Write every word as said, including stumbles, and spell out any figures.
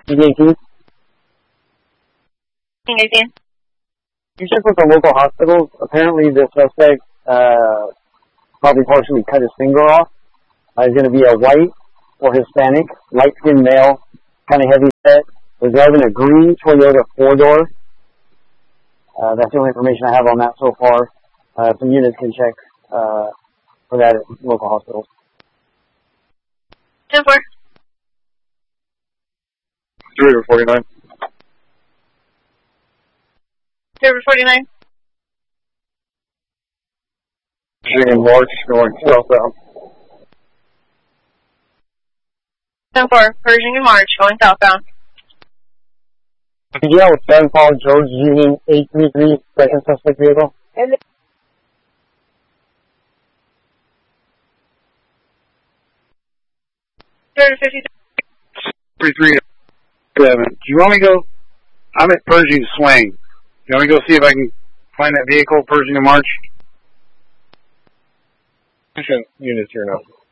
eighteen. eighteen. You check with the local hospitals. Apparently the suspect uh, probably partially cut his finger off. Uh, he's going to be a white or Hispanic, light-skinned male, kind of heavy set. Was driving a green Toyota four-door. Uh, that's the only information I have on that so far. Uh, some units can check uh, for that at local hospitals. ten four. three over forty-nine. three over forty-nine. Virginia March going southbound. ten four. Pershing and March going southbound. Yeah, with seven Paul George Union eight three three, second suspect vehicle. And thirty fifty. three three seven. Do you want me to go? I'm at Pershing Swing. Do you want me to go see if I can find that vehicle, Pershing and March? Units here now.